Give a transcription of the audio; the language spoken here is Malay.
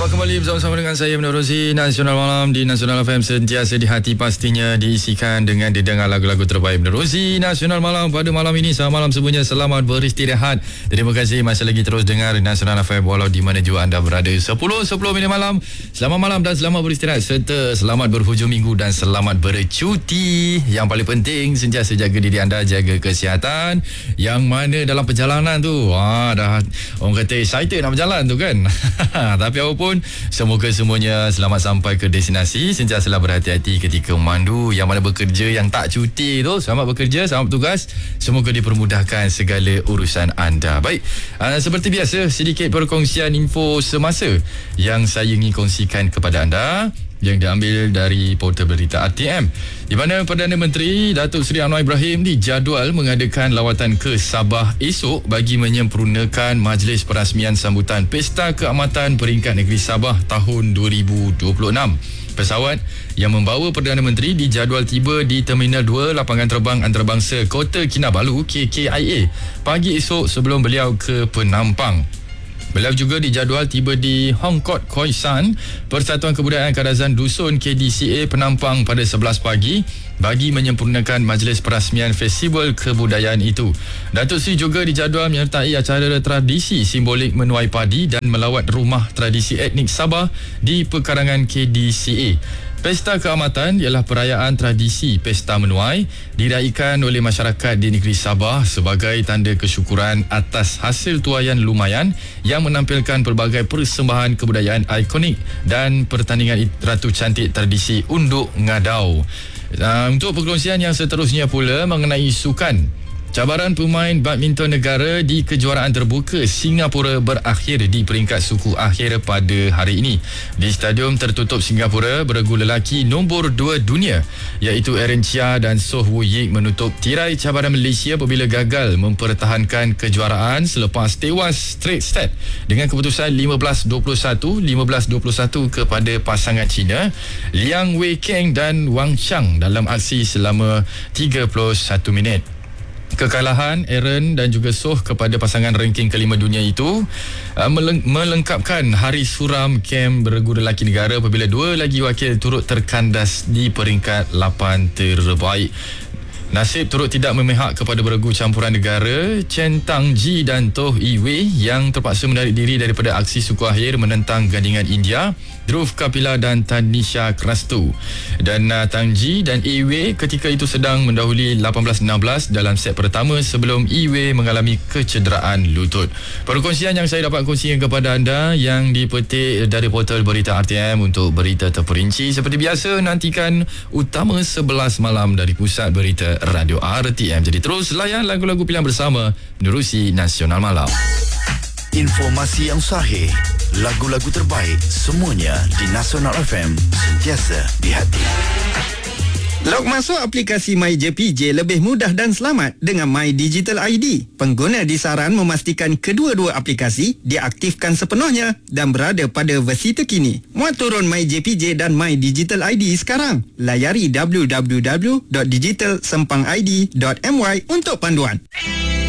Selamat kembali bersama-sama dengan saya Menerusi Nasional Malam di Nasional FM. Sentiasa di hati pastinya diisikan dengan didengar lagu-lagu terbaik Menerusi Nasional Malam pada malam ini. Selamat malam semuanya, selamat beristirahat. Terima kasih masih lagi terus dengar Nasional FM walau di mana jua anda berada. 10 minit malam. Selamat malam dan selamat beristirahat serta selamat berhujung minggu dan selamat bercuti. Yang paling penting sentiasa jaga diri anda, jaga kesihatan. Yang mana dalam perjalanan tu dah orang kata excited nak berjalan tu kan. Tapi apapun, semoga semuanya selamat sampai ke destinasi. Sentiasalah berhati-hati ketika memandu. Yang mana bekerja, yang tak cuti tu, selamat bekerja, selamat bertugas. Semoga dipermudahkan segala urusan anda. Baik, seperti biasa, sedikit perkongsian info semasa yang saya ingin kongsikan kepada anda, yang diambil dari portal berita RTM, di mana Perdana Menteri Datuk Seri Anwar Ibrahim dijadual mengadakan lawatan ke Sabah esok bagi menyempurnakan majlis perasmian sambutan Pesta Keamatan Peringkat Negeri Sabah tahun 2026. Pesawat yang membawa Perdana Menteri dijadual tiba di Terminal 2 Lapangan Terbang Antarabangsa Kota Kinabalu KKIA pagi esok sebelum beliau ke Penampang. Beliau juga dijadual tiba di Hong Kong Khoi San, Persatuan Kebudayaan Kadazan Dusun KDCA Penampang pada 11 pagi bagi menyempurnakan majlis perasmian festival kebudayaan itu. Datuk Seri juga dijadual menyertai acara tradisi simbolik menuai padi dan melawat rumah tradisi etnik Sabah di pekarangan KDCA. Pesta Keamatan ialah perayaan tradisi pesta menuai diraikan oleh masyarakat di negeri Sabah sebagai tanda kesyukuran atas hasil tuaian lumayan yang menampilkan pelbagai persembahan kebudayaan ikonik dan pertandingan ratu cantik tradisi unduk ngadau. Untuk perkongsian yang seterusnya pula mengenai sukan, cabaran pemain badminton negara di kejuaraan terbuka Singapura berakhir di peringkat suku akhir pada hari ini. Di Stadium Tertutup Singapura, beregu lelaki nombor 2 dunia iaitu Aaron Chia dan Soh Woo Yik menutup tirai cabaran Malaysia apabila gagal mempertahankan kejuaraan selepas tewas straight set dengan keputusan 15-21, 15-21 kepada pasangan Cina Liang Wei Keng dan Wang Chang dalam aksi selama 31 minit. Kekalahan Aaron dan juga Soh kepada pasangan ranking kelima dunia itu melengkapkan hari suram kem beregu lelaki negara apabila dua lagi wakil turut terkandas di peringkat 8 terbaik. Nasib turut tidak memihak kepada beregu campuran negara Chen Tang Ji dan Toh Yi Wei yang terpaksa menarik diri daripada aksi suku akhir menentang gandingan India Dhruv Kapila dan Tanisha Krastu. Dan Tang Ji dan Yi Wei ketika itu sedang mendahului 18-16 dalam set pertama sebelum Yi Wei mengalami kecederaan lutut. Perkongsian yang saya dapat kongsikan kepada anda yang dipetik dari portal berita RTM. Untuk berita terperinci seperti biasa, nantikan utama 11 malam dari pusat berita Radio RTM. Jadi terus layan lagu-lagu pilihan bersama Menerusi Nasional Malam. Informasi yang sahih, lagu-lagu terbaik, semuanya di Nasional FM, sentiasa di hati. Log masuk aplikasi MyJPJ lebih mudah dan selamat dengan My Digital ID. Pengguna disaran memastikan kedua-dua aplikasi diaktifkan sepenuhnya dan berada pada versi terkini. Muat turun MyJPJ dan My Digital ID sekarang. Layari www.digitalsempangid.my untuk panduan.